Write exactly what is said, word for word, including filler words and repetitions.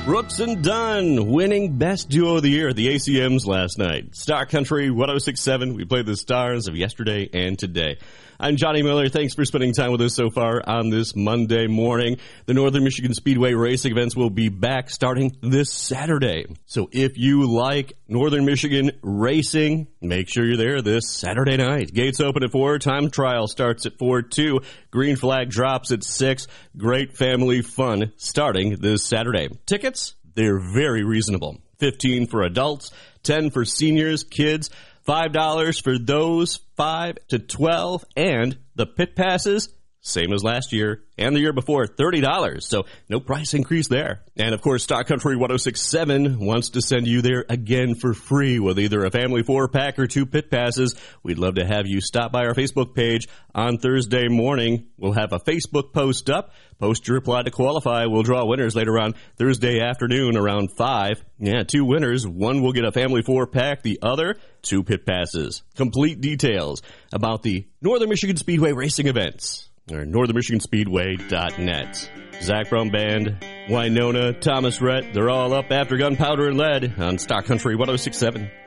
Brooks and Dunn winning Best Duo of the Year at the A C Ms last night. Star Country one oh six point seven. We played the stars of yesterday and today. I'm Johnny Miller. Thanks for spending time with us so far on this Monday morning. The Northern Michigan Speedway racing events will be back starting this Saturday. So if you like Northern Michigan racing, make sure you're there this Saturday night. Gates open at four. Time trial starts at four two. Green flag drops at six. Great family fun starting this Saturday. Tickets, they're very reasonable. fifteen for adults, ten for seniors, kids, five dollars for those five to twelve, and the pit passes, same as last year and the year before, thirty dollars. So no price increase there. And of course, Star Country one oh six point seven wants to send you there again for free with either a family four-pack or two pit passes. We'd love to have you stop by our Facebook page on Thursday morning. We'll have a Facebook post up. Post your reply to qualify. We'll draw winners later on Thursday afternoon around five. Yeah, two winners. One will get a family four-pack. The other, two pit passes. Complete details about the Northern Michigan Speedway racing events or northern michigan speedway dot net. Zach Brown Band, Winona, Thomas Rhett, they're all up after Gunpowder and Lead on Star Country one oh six point seven.